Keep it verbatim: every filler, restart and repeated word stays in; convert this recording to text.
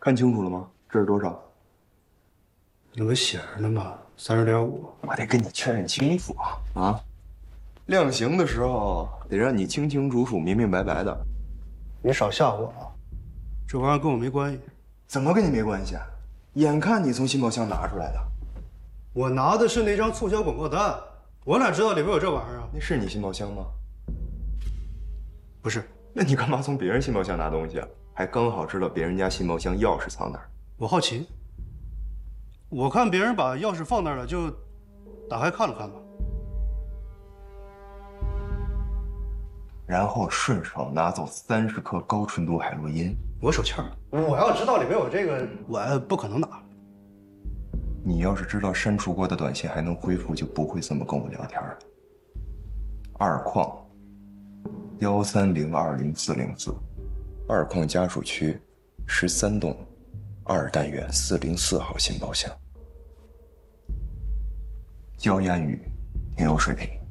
看清楚了吗？这是多少？ 那不写着呢吗？三十点五。 我得跟你确认清楚啊！啊，量刑的时候得让你清清楚楚、明明白白的。 你少吓我啊！这玩意儿跟我没关系。 怎么跟你没关系啊？眼看你从信报箱拿出来的， 我拿的是那张促销广告单，我哪知道里边有这玩意儿啊？ 那是你信报箱吗？ 不是， 那你干嘛从别人信报箱拿东西啊？还刚好知道别人家信报箱钥匙藏哪儿。 我好奇。我看别人把钥匙放那儿了，就打开看了看吧。 然后顺手拿走三十克高纯度海洛因。 我手欠儿，我要知道里边有这个，我不可能拿。 你要是知道删除过的短信还能恢复，就不会这么跟我聊天了。二矿幺三零二零四零四，二矿家属区十三栋二单元四零四号信报箱。焦烟雨，挺有水平。